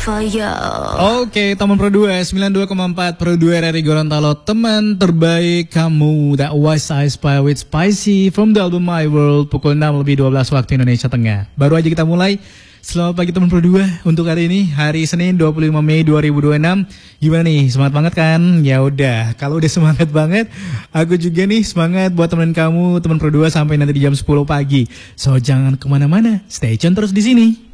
for you. Oke, teman Pro 2 92,4 Pro 2 RRI Gorontalo, teman terbaik kamu. That was I Spy with Spicy from the album My World, pukul 6:12 waktu Indonesia Tengah. Baru aja kita mulai. Selamat pagi teman Pro 2 untuk hari ini, hari Senin 25 Mei 2026. Gimana nih, semangat banget kan? Ya udah, kalau udah semangat banget, aku juga nih semangat buat temen kamu, teman Pro 2 sampai nanti di jam 10 pagi. So jangan kemana-mana, stay tune terus di sini.